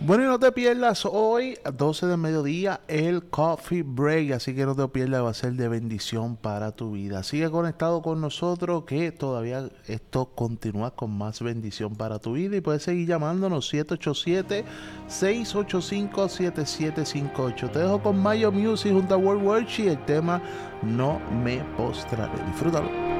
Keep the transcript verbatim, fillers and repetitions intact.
Bueno, y no te pierdas hoy, a doce de mediodía, el Coffee Break. Así que no te pierdas, va a ser de bendición para tu vida. Sigue conectado con nosotros, que todavía esto continúa con más bendición para tu vida. Y puedes seguir llamándonos siete ocho siete, seis ocho cinco, siete siete cinco ocho. Te dejo con Mayo Music junto a World War y el tema No Me Postraré. Disfrútalo.